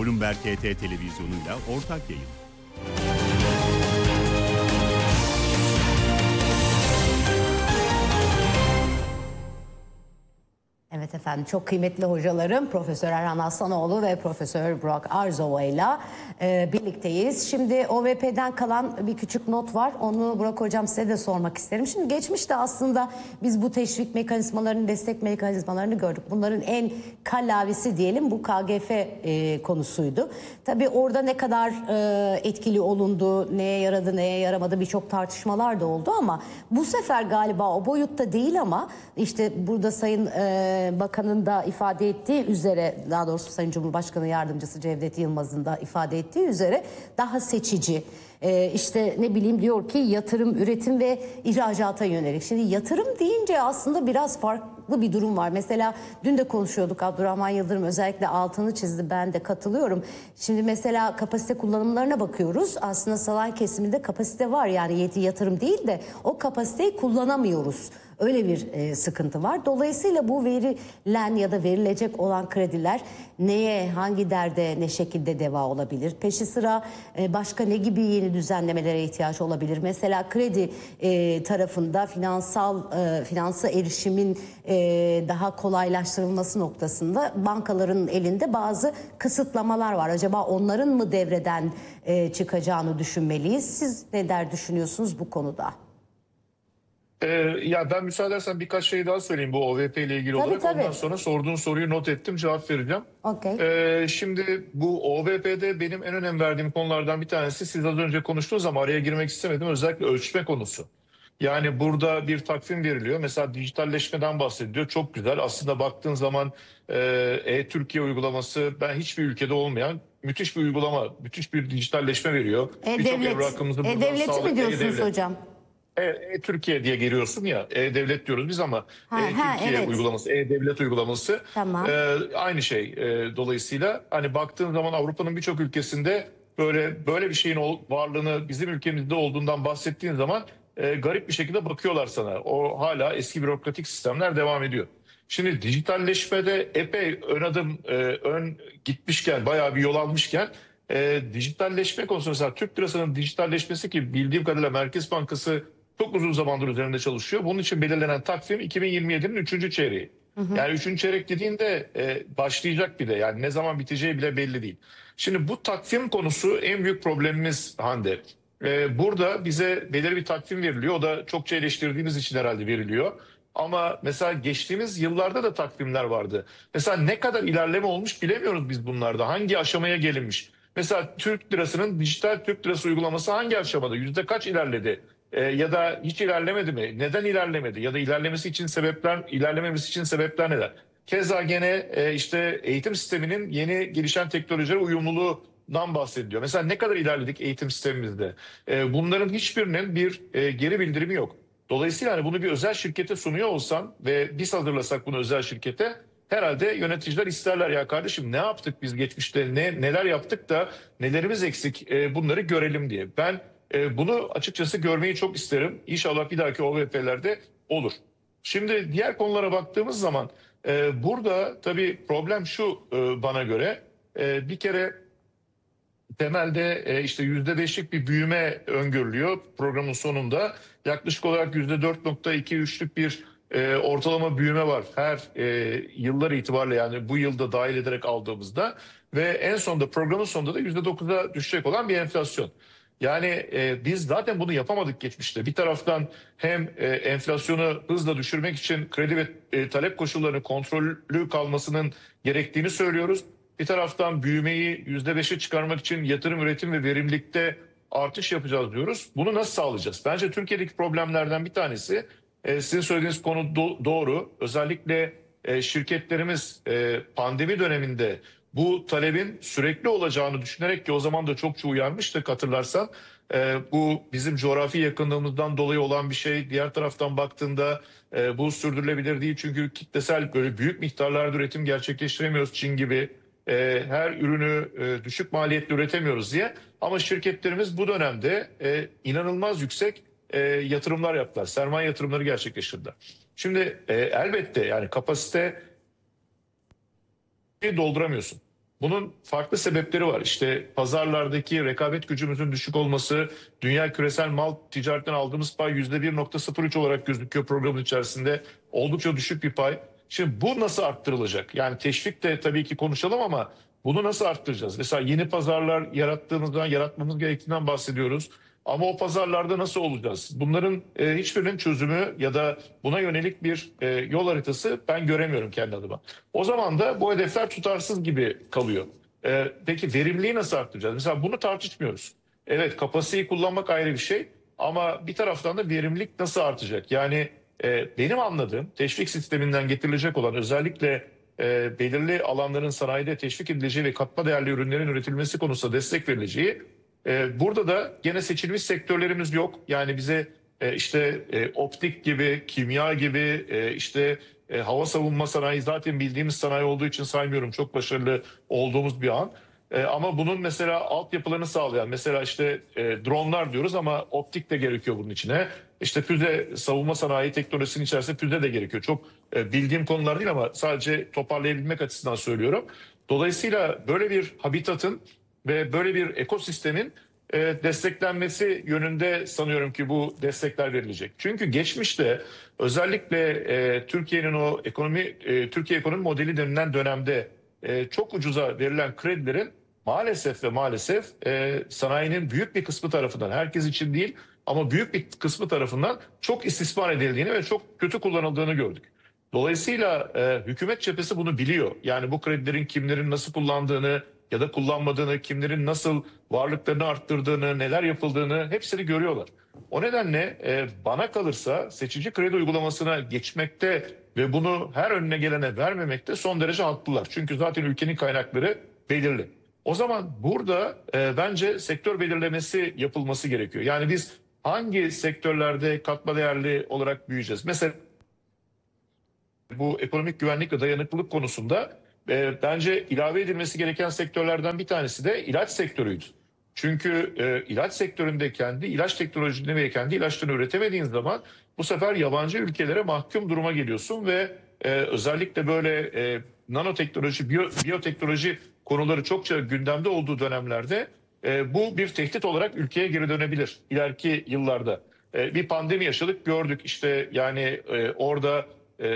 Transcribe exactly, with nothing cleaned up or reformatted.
Bloomberg T T televizyonuyla ortak yayın. Evet efendim, çok kıymetli hocalarım Profesör Erhan Aslanoğlu ve Profesör Burak Arzova ile birlikteyiz. Şimdi O V P'den kalan bir küçük not var. Onu Burak Hocam size de sormak isterim. Şimdi geçmişte aslında biz bu teşvik mekanizmalarını, destek mekanizmalarını gördük. Bunların en kallavisi diyelim bu K G F e, konusuydu. Tabii orada ne kadar e, etkili olundu, neye yaradı, neye yaramadı birçok tartışmalar da oldu ama bu sefer galiba o boyutta değil ama işte burada Sayın e, Bakanın da ifade ettiği üzere, daha doğrusu Sayın Cumhurbaşkanı Yardımcısı Cevdet Yılmaz'ın da ifade ettiği üzere daha seçici. Ee, işte ne bileyim diyor ki yatırım, üretim ve ihracata yönelik. Şimdi yatırım deyince aslında biraz farklı bir durum var. Mesela dün de konuşuyorduk, Abdurrahman Yıldırım özellikle altını çizdi, ben de katılıyorum. Şimdi mesela kapasite kullanımlarına bakıyoruz. Aslında sanayi kesiminde kapasite var, yani yatırım değil de o kapasiteyi kullanamıyoruz. Öyle bir e, sıkıntı var. Dolayısıyla bu verilen ya da verilecek olan krediler neye, hangi derde, ne şekilde deva olabilir? Peşi sıra e, başka ne gibi yeni düzenlemelere ihtiyaç olabilir? Mesela kredi e, tarafında finansal e, finansa erişimin e, daha kolaylaştırılması noktasında bankaların elinde bazı kısıtlamalar var. Acaba onların mı devreden e, çıkacağını düşünmeliyiz? Siz neler düşünüyorsunuz bu konuda? Ee, ya ben müsaade edersen birkaç şey daha söyleyeyim bu O V P ile ilgili Tabii, olarak. tabii. Ondan sonra sorduğun soruyu not ettim, cevap vereceğim. Okay. Ee, şimdi bu O V P'de benim en önem verdiğim konulardan bir tanesi, siz az önce konuştuğunuz ama araya girmek istemedim, özellikle ölçme konusu. Yani burada bir takvim veriliyor. Mesela dijitalleşmeden bahsediliyor. Çok güzel. Aslında baktığın zaman E-Türkiye uygulaması, ben hiçbir ülkede olmayan müthiş bir uygulama, müthiş bir dijitalleşme veriyor. E-Devlet. E-Devleti mi diyorsunuz hocam? E-Türkiye diye giriyorsun ya, E-Devlet diyoruz biz ama E-Türkiye evet. uygulaması, E-Devlet uygulaması Tamam. e, aynı şey. E, dolayısıyla hani baktığın zaman Avrupa'nın birçok ülkesinde böyle böyle bir şeyin varlığını bizim ülkemizde olduğundan bahsettiğin zaman e, garip bir şekilde bakıyorlar sana. O hala eski bürokratik sistemler devam ediyor. Şimdi dijitalleşmede epey ön adım e, ön gitmişken, bayağı bir yol almışken e, dijitalleşme konusunda mesela Türk lirasının dijitalleşmesi, ki bildiğim kadarıyla Merkez Bankası çok uzun zamandır üzerinde çalışıyor. Bunun için belirlenen takvim iki bin yirmi yedinin üçüncü çeyreği. Hı hı. Yani üçüncü çeyrek dediğinde e, başlayacak bir de, yani ne zaman biteceği bile belli değil. Şimdi bu takvim konusu en büyük problemimiz Hande. E, burada bize belirli bir takvim veriliyor. O da çokça eleştirdiğimiz için herhalde veriliyor. Ama mesela geçtiğimiz yıllarda da takvimler vardı. Mesela ne kadar ilerleme olmuş bilemiyoruz biz bunlarda. Hangi aşamaya gelinmiş? Mesela Türk lirasının dijital Türk lirası uygulaması hangi aşamada? Yüzde kaç ilerledi? Ee, ya da hiç ilerlemedi mi? Neden ilerlemedi? Ya da ilerlemesi için sebepler, ilerlememesi için sebepler neler? Keza gene e, işte eğitim sisteminin yeni gelişen teknolojilere uyumluluğundan bahsediliyor. Mesela ne kadar ilerledik eğitim sistemimizde? E, bunların hiçbirinin bir e, geri bildirimi yok. Dolayısıyla hani bunu bir özel şirkete sunuyor olsan ve biz hazırlasak bunu özel şirkete, herhalde yöneticiler isterler, ya kardeşim ne yaptık biz geçmişte, ne neler yaptık da nelerimiz eksik, e, bunları görelim diye. Ben e, bunu açıkçası görmeyi çok isterim. İnşallah bir dahaki O V P'lerde olur. Şimdi diğer konulara baktığımız zaman e, burada tabii problem şu, e, bana göre e, bir kere temelde e, işte yüzde beşlik bir büyüme öngörülüyor programın sonunda. Yaklaşık olarak yüzde dört nokta iki üçlük bir e, ortalama büyüme var her e, yıllar itibariyle, yani bu yılda dahil ederek aldığımızda, ve en sonunda, programın sonunda da yüzde dokuza düşecek olan bir enflasyon. Yani e, biz zaten bunu yapamadık geçmişte. Bir taraftan hem e, enflasyonu hızla düşürmek için kredi ve e, talep koşullarını kontrollü kalmasının gerektiğini söylüyoruz. Bir taraftan büyümeyi yüzde beşe çıkarmak için yatırım, üretim ve verimlilikte artış yapacağız diyoruz. Bunu nasıl sağlayacağız? Bence Türkiye'deki problemlerden bir tanesi, e, sizin söylediğiniz konu do doğru. Özellikle e, şirketlerimiz e, pandemi döneminde bu talebin sürekli olacağını düşünerek, ki o zaman da çokça uyarmıştık hatırlarsan. E, bu bizim coğrafi yakınlığımızdan dolayı olan bir şey. Diğer taraftan baktığında e, bu sürdürülebilir değil. Çünkü kitlesel böyle büyük miktarlarda üretim gerçekleştiremiyoruz Çin gibi. E, her ürünü e, düşük maliyetli üretemiyoruz diye. Ama şirketlerimiz bu dönemde e, inanılmaz yüksek e, yatırımlar yaptılar. Sermaye yatırımları gerçekleştirdiler. Şimdi e, elbette yani kapasite dolduramıyorsun. Bunun farklı sebepleri var. İşte pazarlardaki rekabet gücümüzün düşük olması, dünya küresel mal ticaretinden aldığımız pay yüzde bir nokta sıfır üç olarak gözüküyor programın içerisinde. Oldukça düşük bir pay. Şimdi bu nasıl arttırılacak? Yani teşvik de tabii ki konuşalım ama bunu nasıl arttıracağız? Mesela yeni pazarlar yarattığımızdan, yaratmamız gerektiğinden bahsediyoruz. Ama o pazarlarda nasıl olacağız? Bunların e, hiçbirinin çözümü ya da buna yönelik bir e, yol haritası ben göremiyorum kendi adıma. O zaman da bu hedefler tutarsız gibi kalıyor. E, peki verimliliği nasıl arttıracağız? Mesela bunu tartışmıyoruz. Evet, kapasiteyi kullanmak ayrı bir şey ama bir taraftan da verimlilik nasıl artacak? Yani e, benim anladığım teşvik sisteminden getirilecek olan özellikle e, belirli alanların sanayide teşvik edileceği ve katma değerli ürünlerin üretilmesi konusunda destek verileceği. Ee, burada da gene seçilmiş sektörlerimiz yok. Yani bize e, işte e, optik gibi, kimya gibi, e, işte e, hava savunma sanayi zaten bildiğimiz sanayi olduğu için saymıyorum. Çok başarılı olduğumuz bir an. E, ama bunun mesela altyapılarını sağlayan, mesela işte e, dronlar diyoruz ama optik de gerekiyor bunun içine. İşte füze savunma sanayi teknolojisinin içerisinde füze de gerekiyor. Çok e, bildiğim konular değil ama sadece toparlayabilmek açısından söylüyorum. Dolayısıyla böyle bir habitatın ve böyle bir ekosistemin e, desteklenmesi yönünde sanıyorum ki bu destekler verilecek. Çünkü geçmişte özellikle e, Türkiye'nin o ekonomi e, Türkiye ekonomi modeli denilen dönemde e, çok ucuza verilen kredilerin maalesef ve maalesef e, sanayinin büyük bir kısmı tarafından, herkes için değil ama büyük bir kısmı tarafından çok istismar edildiğini ve çok kötü kullanıldığını gördük. Dolayısıyla e, hükümet cephesi bunu biliyor. Yani bu kredilerin kimlerin nasıl kullandığını ya da kullanmadığını, kimlerin nasıl varlıklarını arttırdığını, neler yapıldığını hepsini görüyorlar. O nedenle e, bana kalırsa seçici kredi uygulamasına geçmekte ve bunu her önüne gelene vermemekte son derece haklılar. Çünkü zaten ülkenin kaynakları belirli. O zaman burada e, bence sektör belirlemesi yapılması gerekiyor. Yani biz hangi sektörlerde katma değerli olarak büyüyeceğiz? Mesela bu ekonomik güvenlik ve dayanıklılık konusunda e, bence ilave edilmesi gereken sektörlerden bir tanesi de ilaç sektörüydü. Çünkü e, ilaç sektöründe kendi ilaç teknolojini ve kendi ilaçlarını üretemediğin zaman bu sefer yabancı ülkelere mahkum duruma geliyorsun ve e, özellikle böyle e, nanoteknoloji, biyo, biyoteknoloji konuları çokça gündemde olduğu dönemlerde e, bu bir tehdit olarak ülkeye geri dönebilir ileriki yıllarda. E, bir pandemi yaşadık, gördük işte yani e, orada